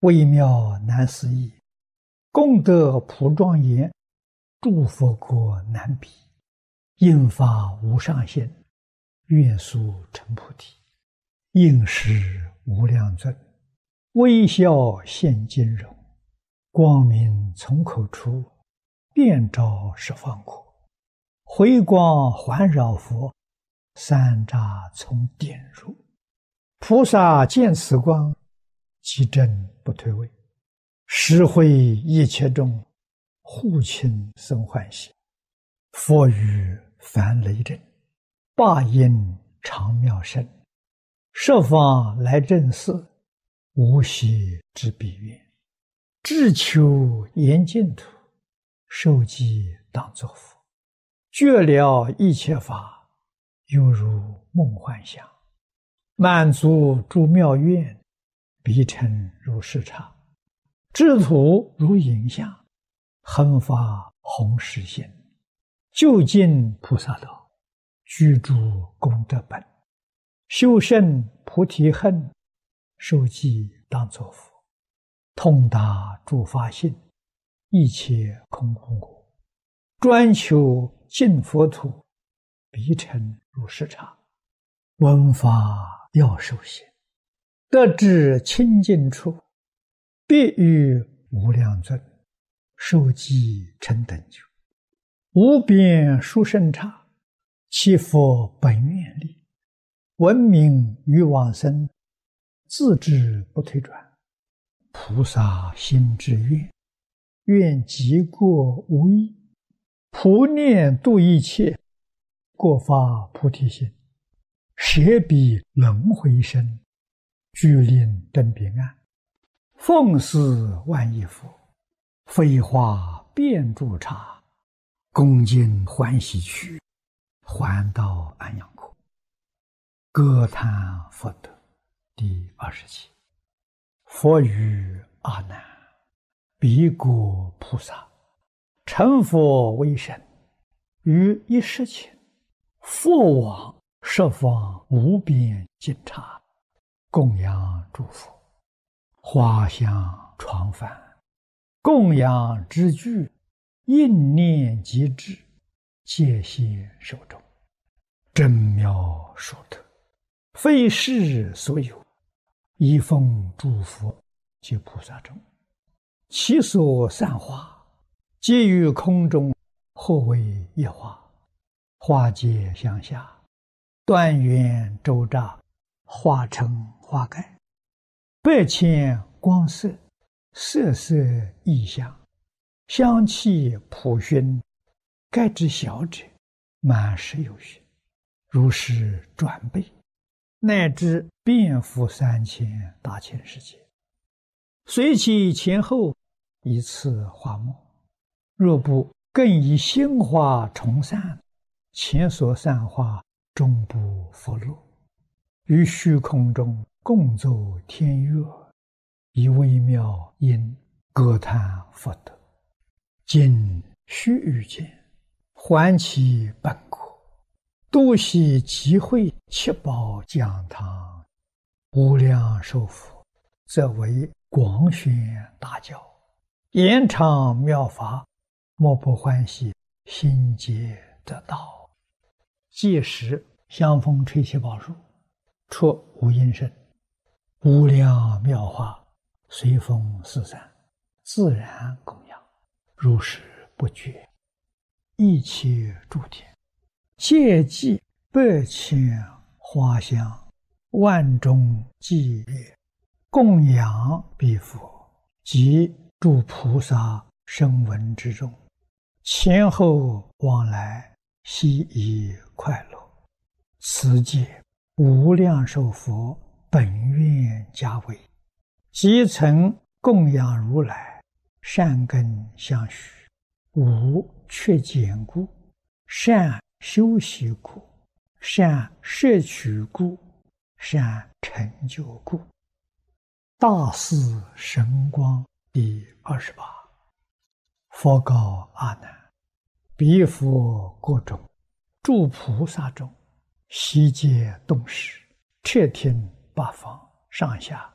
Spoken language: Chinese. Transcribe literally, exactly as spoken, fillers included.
微妙难思议，功德普庄严，诸佛国难比。应发无上心，愿速成菩提。应时无量尊，微笑现金容。光明从口出，遍照十方国。回光环绕佛，三匝从点入。菩萨见此光，即正不退位。实会一切众，护亲生欢喜。佛语凡雷震，霸音长妙声。十方来正寺，无息之彼愿。志求严净土，受记当作佛。觉了一切法，犹如梦幻想。满足诸妙愿，彼尘如视察。智土如影像，恒发弘誓心。究竟菩萨道，居住功德本。修胜菩提恨，受记当作佛。通达诸法性，一切空空果。专求净佛土，彼尘如视察。闻法要受行，得至清净处，必遇无量尊。受记成等觉，无边殊胜刹。其佛本愿力，闻名于往生，自知不退转。菩萨心之愿，愿极过无异。普念度一切，过发菩提心。舍彼轮回身，具令登彼岸。奉祀万亿佛，飞花遍诸刹。恭敬欢喜去，还到安阳国。歌叹佛德第二十七。佛语阿难：彼国菩萨，成佛为身，于一时前，佛往十方无边尽刹，供养诸佛。花香床幡，供养之具，应念即至，戒谢手中。真妙殊特，非世所有。一奉诸佛及菩萨中，其所散花，皆于空中，或为一花。花皆相下，断缘周匝，化成花盖。百千光色，色色异香，香气普熏。盖之小者，满十有余，如是转倍，乃至遍覆三千大千世界。随其前后，一次花末。若不更以心花重散，前所散花终不复落。于虚空中共奏天乐，以微妙音歌叹佛德。今须臾间，还其本国，度悉集会七宝讲堂。无量寿佛，则为广宣大教，延长妙法，莫不欢喜，心皆得道。届时香风吹气宝树，出无音声，无量妙法随风四散，自然供养，如是不绝。一切诸天，皆祭百千花香，万众伎乐，供养彼佛及诸菩萨声闻之中，前后往来，悉以快乐。此界无量寿佛本愿家为，即曾供养如来，善根相续，无缺减故，善修习故，善摄取故，善成就故。大士神光第二十八。佛告阿难：彼佛国中，诸菩萨中，悉皆动识，彻听八方上下